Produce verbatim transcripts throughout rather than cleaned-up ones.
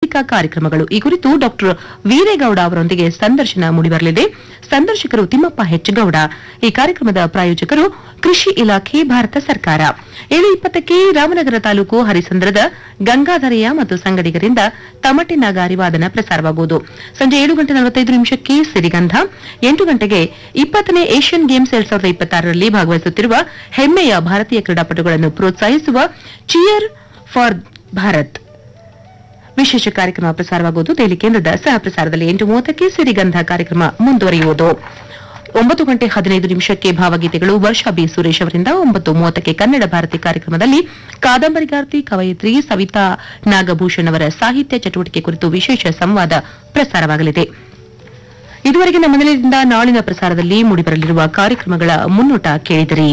ಆಧುನಿಕ ಕಾರ್ಯಕ್ರಮಗಳು ಈ ಕುರಿತು ಡಾಕ್ಟರ್ ವೀರೇಗೌಡ ಅವರೊಂದಿಗೆ ಸಂದರ್ಶನ ಮೂಡಿಬರಲಿದೆ. ಸಂದರ್ಶಕರು ತಿಮ್ಮಪ್ಪ ಹೆಚ್ಗೌಡ. ಈ ಕಾರ್ಯಕ್ರಮದ ಪ್ರಾಯೋಜಕರು ಕೃಷಿ ಇಲಾಖೆ, ಭಾರತ ಸರ್ಕಾರ. ಏಳು ಇಪ್ಪತ್ತಕ್ಕೆ ರಾಮನಗರ ತಾಲೂಕು ಹರಿಸಂದ್ರದ ಗಂಗಾಧರೆಯ ಮತ್ತು ಸಂಗಡಿಗರಿಂದ ತಮಟೆ ನಾಗಾರಿ ವಾದನ ಪ್ರಸಾರವಾಗುವುದು. ಸಂಜೆ ಏಳು ಗಂಟೆ ನಲವತ್ತೈದು ನಿಮಿಷಕ್ಕೆ ಸಿರಿಗಂಧ. ಎಂಟು ಗಂಟೆಗೆ ಇಪ್ಪತ್ತನೇ ಏಷ್ಯನ್ ಗೇಮ್ಸ್ ಎರಡ್ ಸಾವಿರದ ಇಪ್ಪತ್ತಾರರಲ್ಲಿ ಭಾಗವಹಿಸುತ್ತಿರುವ ಹೆಮ್ಮೆಯ ಭಾರತೀಯ ಕ್ರೀಡಾಪಟುಗಳನ್ನು ಪ್ರೋತ್ಸಾಹಿಸುವ ಚಿಯರ್ ಫಾರ್ ಭಾರತ್ ವಿಶೇಷ ಕಾರ್ಯಕ್ರಮ ಪ್ರಸಾರವಾಗುವುದು. ದೆಹಲಿ ಕೇಂದ್ರದ ಸಹ ಪ್ರಸಾರದಲ್ಲಿ ಎಂಟು ಮೂವತ್ತಕ್ಕೆ ಸಿರಿಗಂಧ ಕಾರ್ಯಕ್ರಮ ಮುಂದುವರಿಯುವುದು. ಒಂಬತ್ತು ಗಂಟೆ ಹದಿನೈದು ನಿಮಿಷಕ್ಕೆ ಭಾವಗೀತೆಗಳು ವರ್ಷಾ ಬಿ ಸುರೇಶ್ ಅವರಿಂದ. ಒಂಬತ್ತು ಮೂವತ್ತಕ್ಕೆ ಕನ್ನಡ ಭಾರತಿ ಕಾರ್ಯಕ್ರಮದಲ್ಲಿ ಕಾದಂಬರಿಗಾರ್ತಿ ಕವಯಿತ್ರಿ ಸವಿತಾ ನಾಗಭೂಷಣ್ ಅವರ ಸಾಹಿತ್ಯ ಚಟುವಟಿಕೆ ಕುರಿತು ವಿಶೇಷ ಸಂವಾದ ಪ್ರಸಾರವಾಗಲಿದೆ. ಇದುವರೆಗೆ ನಮ್ಮ ನಿಲಯದಿಂದ ನಾಳಿನ ಪ್ರಸಾರದಲ್ಲಿ ಮೂಡಿಬರಲಿರುವ ಕಾರ್ಯಕ್ರಮಗಳ ಮುನ್ನೋಟ ಕೇಳಿದಿರಿ.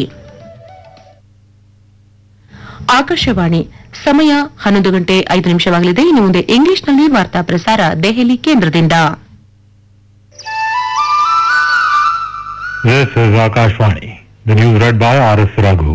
ಆಕಾಶವಾಣಿ, ಸಮಯ ಹನ್ನೊಂದು ಗಂಟೆ ಐದು ನಿಮಿಷವಾಗಲಿದೆ. ಇನ್ನು ಮುಂದೆ ಇಂಗ್ಲಿಷ್ನಲ್ಲಿ ವಾರ್ತಾ ಪ್ರಸಾರ ದೆಹಲಿ ಕೇಂದ್ರದಿಂದ. This is Akashvani. The news read by R S Raghu.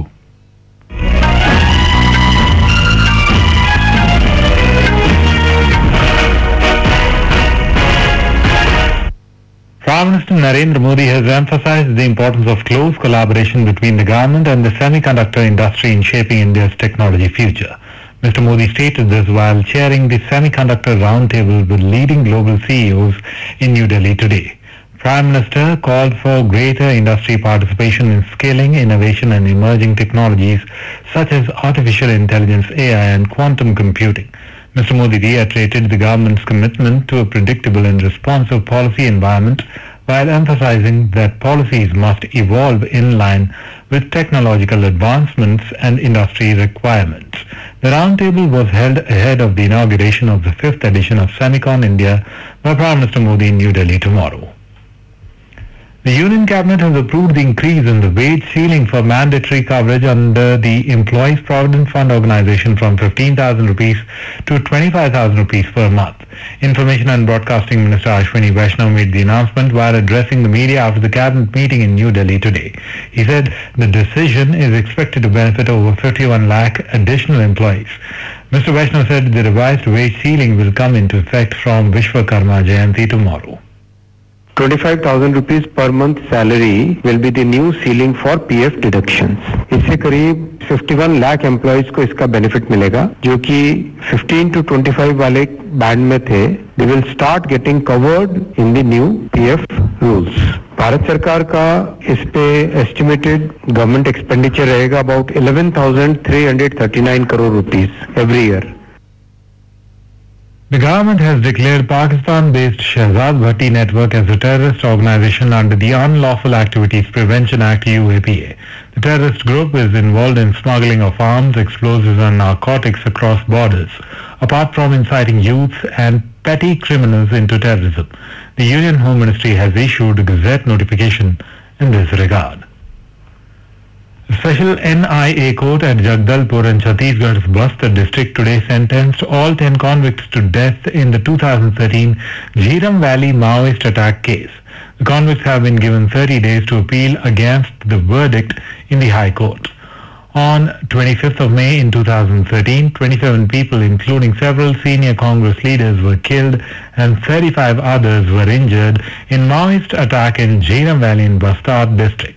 Prime Minister Narendra Modi has emphasized the importance of close collaboration between the government and the semiconductor industry in shaping India's technology future. Mister Modi stated this while chairing the Semiconductor Roundtable with leading global C E Os in New Delhi today. Prime Minister called for greater industry participation in scaling, innovation and emerging technologies such as artificial intelligence, A I and quantum computing. Mister Modi reiterated the government's commitment to a predictable and responsive policy environment while emphasizing that policies must evolve in line with technological advancements and industry requirements. The roundtable was held ahead of the inauguration of the fifth edition of Semicon India by Prime Minister Modi in New Delhi tomorrow. The Union Cabinet has approved the increase in the wage ceiling for mandatory coverage under the Employees Provident Fund Organization from fifteen thousand rupees to twenty-five thousand rupees per month. Information and Broadcasting Minister Ashwini Vaishnav made the announcement while addressing the media after the Cabinet meeting in New Delhi today. He said the decision is expected to benefit over fifty-one lakh additional employees. Mister Vaishnav said the revised wage ceiling will come into effect from Vishwakarma Jayanti tomorrow. twenty-five thousand rupees per month salary will be the new ceiling for P F deductions. इससे करीब इक्यावन lakh employees को इसका benefit मिलेगा, जो कि fifteen to twenty-five वाले band में थे. They will start getting covered in the new P F rules. Bharat सरकार का इस पे एस्टिमेटेड गवर्नमेंट एक्सपेंडिचर रहेगा about eleven thousand three hundred thirty-nine crore rupees every year. The government has declared Pakistan-based Shehzad Bhatti Network as a terrorist organization under the Unlawful Activities Prevention Act U A P A. The terrorist group is involved in smuggling of arms, explosives and narcotics across borders, apart from inciting youths and petty criminals into terrorism. The Union Home Ministry has issued a Gazette notification in this regard. The Special N I A court at Jagdalpur and Chhattisgarh's Bastar district today sentenced all ten convicts to death in the two thousand thirteen Jhiram Valley Maoist attack case. The convicts have been given thirty days to appeal against the verdict in the High Court. On twenty-fifth of May in two thousand thirteen, twenty-seven people, including several senior Congress leaders, were killed and thirty-five others were injured in Maoist attack in Jhiram Valley in Bastar district.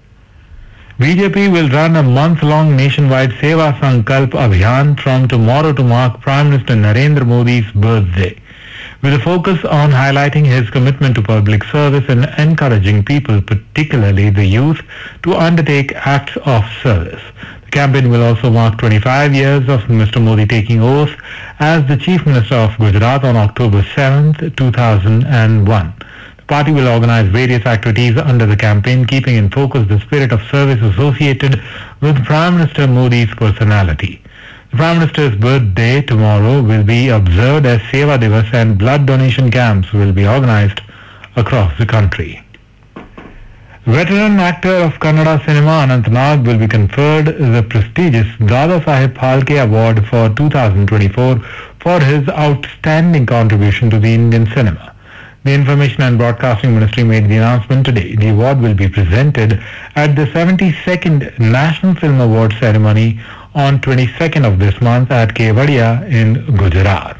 B J P will run a month-long nationwide Seva Sankalp Abhiyan from tomorrow to mark Prime Minister Narendra Modi's birthday, with a focus on highlighting his commitment to public service and encouraging people, particularly the youth, to undertake acts of service. The campaign will also mark twenty-five years of Mister Modi taking oath as the Chief Minister of Gujarat on October seventh, two thousand one. The party will organize various activities under the campaign, keeping in focus the spirit of service associated with Prime Minister Modi's personality. The Prime Minister's birthday tomorrow will be observed as Seva Divas and blood donation camps will be organized across the country. Veteran actor of Kannada cinema Anant Nag will be conferred the prestigious Dada Saheb Phalke Award for two thousand twenty-four for his outstanding contribution to the Indian cinema. The Information and Broadcasting Ministry made the announcement today. The award will be presented at the seventy-second National Film Awards ceremony on twenty-second of this month at Kevadia in Gujarat.